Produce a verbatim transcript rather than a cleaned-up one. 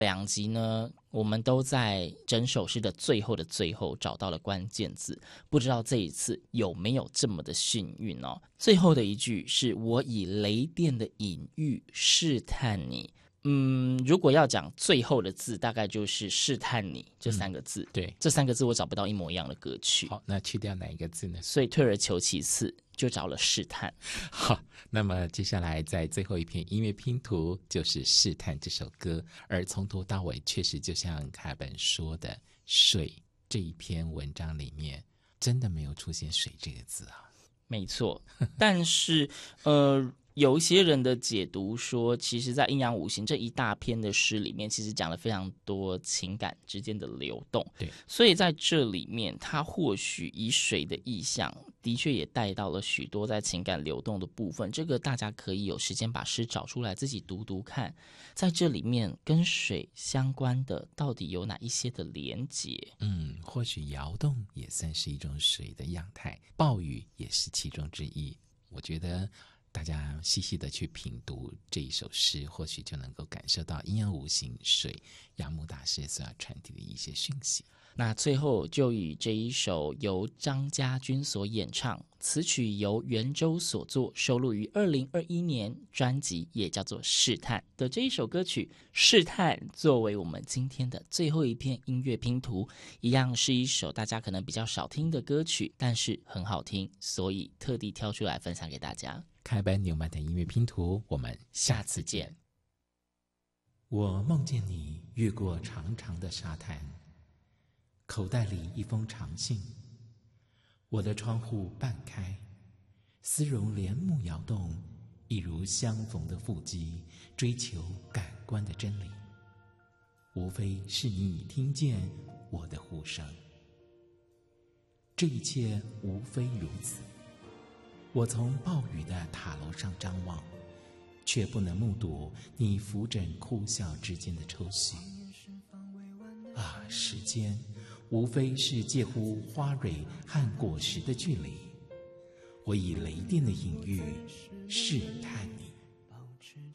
两集呢，我们都在整首诗的最后的最后找到了关键字，不知道这一次有没有这么的幸运哦。最后的一句是我以雷电的隐喻试探你。嗯，如果要讲最后的字，大概就是试探你这三个字、 嗯、对， 这三个字我找不到一模一样的歌曲。 好，那去掉哪一个字呢？ 所以退而求其次就找了试探。 好，那么接下来在最后一篇音乐拼图就是试探这首歌，而从头到尾确实就像凯本说的，水这一篇文章里面真的没有出现水这个字啊。 没错，但是呃有一些人的解读说，其实在阴阳五行这一大篇的诗里面，其实讲了非常多情感之间的流动。 对， 所以在这里面，它或许以水的意象，的确也带到了许多在情感流动的部分。这个大家可以有时间把诗找出来自己读读看，在这里面跟水相关的到底有哪一些的连结？ 嗯，或许摇动也算是一种水的样态，暴雨也是其中之一。我觉得大家细细的去品读这一首诗，或许就能够感受到阴阳五行水杨牧大师所要传递的一些讯息。 那最后就以这一首由张家军所演唱，词曲由袁周所作，收录于二零二一年专辑也叫做《试探》的这一首歌曲《试探》作为我们今天的最后一片音乐拼图，一样是一首大家可能比较少听的歌曲，但是很好听，所以特地挑出来分享给大家。 开班纽曼的音乐拼图，我们下次见。我梦见你越过长长的沙滩，口袋里一封长信，我的窗户半开，丝绒帘幕摇动，一如相逢的腹肌，追求感官的真理，无非是你已听见我的呼声。这一切无非如此。我从暴雨的塔楼上张望，却不能目睹你扶枕哭笑之间的抽搐。啊，时间无非是介乎花蕊和果实的距离，我以雷电的隐喻试探你。